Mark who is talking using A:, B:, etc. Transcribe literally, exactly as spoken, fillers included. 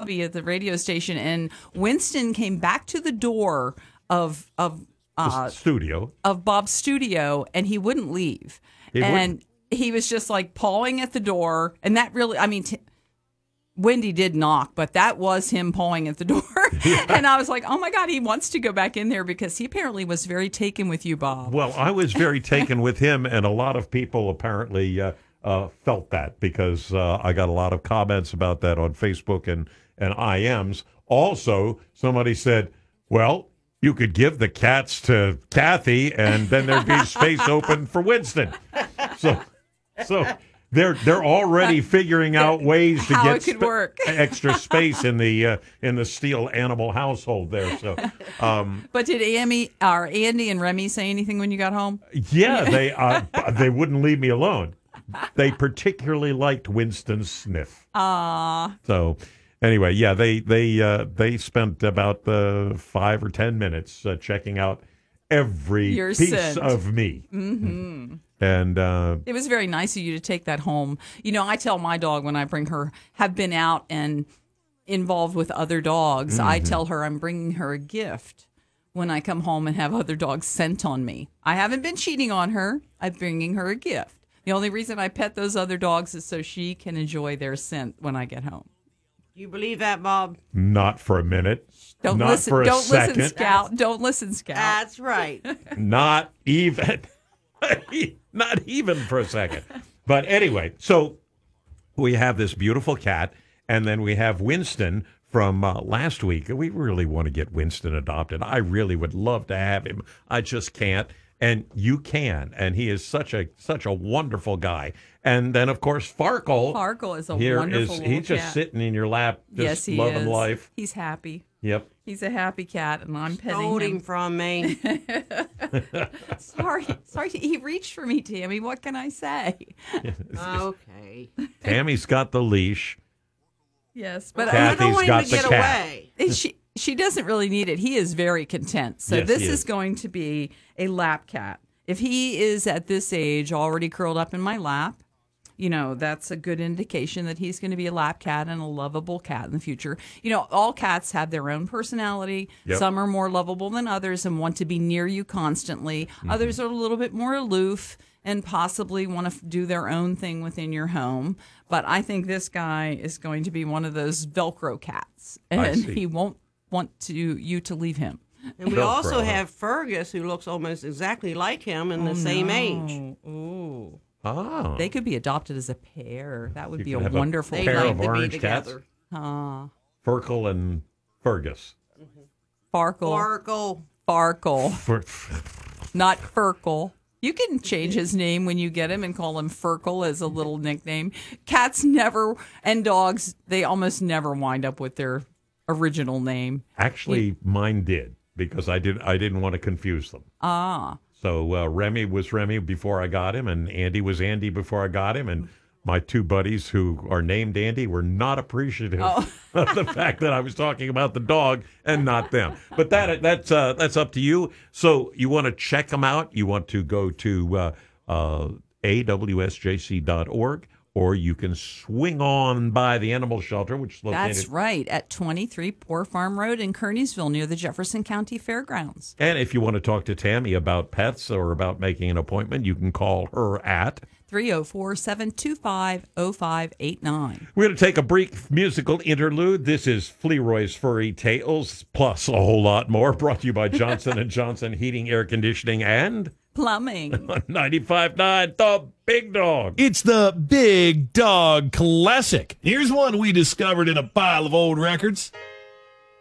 A: lobby at the radio station, and Winston came back to the door of of uh,
B: the studio
A: of Bob's studio, and he wouldn't leave.
B: He
A: and
B: wouldn't.
A: he was just like pawing at the door, and that really, I mean. T- Wendy did knock, but that was him pawing at the door. Yeah. And I was like, oh, my God, he wants to go back in there because he apparently was very taken with you, Bob.
B: Well, I was very taken with him, and a lot of people apparently uh, uh, felt that because uh, I got a lot of comments about that on Facebook and, and I Ms. Also, somebody said, well, you could give the cats to Kathy, and then there'd be space open for Winston. So, so... They're they're already figuring out ways to
A: How
B: get
A: it could
B: sp-
A: work.
B: extra space in the uh, in the Steele animal household there. So, um,
A: but did Amy or Andy and Remy say anything when you got home?
B: Yeah, they uh, they wouldn't leave me alone. They particularly liked Winston's sniff.
A: Ah.
B: So, anyway, yeah, they they uh, they spent about uh, five or ten minutes uh, checking out every
A: Your
B: piece
A: scent.
B: of me.
A: Mm-hmm.
B: And uh,
A: it was very nice of you to take that home. You know, I tell my dog when I bring her, have been out and involved with other dogs,
B: Mm-hmm.
A: I tell her I'm bringing her a gift when I come home and have other dogs scent on me. I haven't been cheating on her. I'm bringing her a gift. The only reason I pet those other dogs is so she can enjoy their scent when I get home.
C: You believe that, Bob?
B: Not for a minute.
A: Don't
B: Not
A: listen.
B: for a
A: Don't
B: second.
A: listen, Scout. Don't listen, Scout.
C: That's right.
B: Not even. Not even for a second. But anyway, so we have this beautiful cat, and then we have Winston from uh, last week. We really want to get Winston adopted. I really would love to have him. I just can't. And you can. And he is such a such a wonderful guy. And then, of course, Farkle.
A: Farkle is a
B: here
A: wonderful
B: is,
A: little
B: He's just
A: cat.
B: sitting in your lap, just
A: Yes, he
B: loving
A: is.
B: life.
A: He's happy.
B: Yep.
A: He's a happy cat, and I'm petting
C: Stole
A: him.
C: him from me.
A: Sorry, sorry. He reached for me, Tammy. What can I say?
C: Okay.
B: Tammy's got the leash.
A: Yes, but
C: I
B: Kathy's
C: don't want him
B: got
C: to
B: the
C: get
B: cat.
C: away.
A: I, she she doesn't really need it. He is very content. So
B: Yes,
A: this
B: he
A: is
B: is.
A: going to be a lap cat. If he is at this age already curled up in my lap, you know, that's a good indication that he's going to be a lap cat and a lovable cat in the future. You know, all cats have their own personality.
B: Yep.
A: Some are more lovable than others and want to be near you constantly.
B: Mm-hmm.
A: Others are a little bit more aloof and possibly want to f- do their own thing within your home. But I think this guy is going to be one of those Velcro cats,
B: I
A: and
B: see.
A: he won't want to you to leave him.
C: And we
B: Velcro,
C: also
B: huh?
C: have Fergus, who looks almost exactly like him and the same age.
A: Ooh.
B: Oh.
A: They could be adopted as a pair. That would
B: You
A: be
B: could
A: a
B: have a
A: wonderful
C: They
B: pair
C: like
B: of
C: to be
B: orange cats.
C: together.
A: Ah,
B: Ferkel and Fergus.
A: Farkle.
C: Sparkle.
A: Farkle.
B: Fer-
A: Not Furkle. You can change his name when you get him and call him Furkle as a little nickname. Cats never, and dogs, they almost never wind up with their original name.
B: Actually, mine did because I did. I didn't want to confuse them.
A: Ah.
B: So uh, Remy was Remy before I got him, and Andy was Andy before I got him, and my two buddies who are named Andy were not appreciative
A: Oh.
B: of the fact that I was talking about the dog and not them. But that that's uh, that's up to you. So you want to check them out? You want to go to uh, uh, A W S J C dot org, or you can swing on by the animal shelter, which is located.
A: That's right, at twenty-three Poor Farm Road in Kearneysville near the Jefferson County Fairgrounds.
B: And if you want to talk to Tammy about pets or about making an appointment, you can call her at
A: three oh four, seven two five, oh five eight nine.
B: We're going to take a brief musical interlude. This is Fleroy's Furry Tales, plus a whole lot more, brought to you by Johnson and Johnson Heating, Air Conditioning, and
A: Plumbing.
B: ninety-five point nine The Big Dog.
D: It's the Big Dog Classic. Here's one we discovered in a pile of old records.